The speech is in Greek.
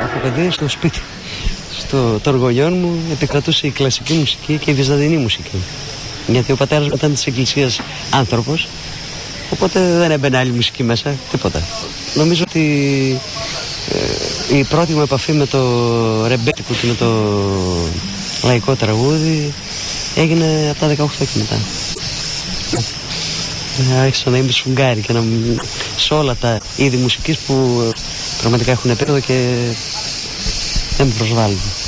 από παιδί στο σπίτι των γονιών μου επικρατούσε η κλασική μουσική και η βυζαντινή μουσική. Γιατί ο πατέρας μου ήταν της εκκλησίας άνθρωπος, οπότε δεν έμπαινε άλλη μουσική μέσα, τίποτα. Νομίζω ότι η πρώτη μου επαφή με το ρεμπέτικο και με το λαϊκό τραγούδι έγινε από τα 18 και μετά. Άρχισα να είμαι σφουγγάρι και σε όλα τα είδη μουσικής που πραγματικά έχουν επίπεδο και δεν με προσβάλλουν.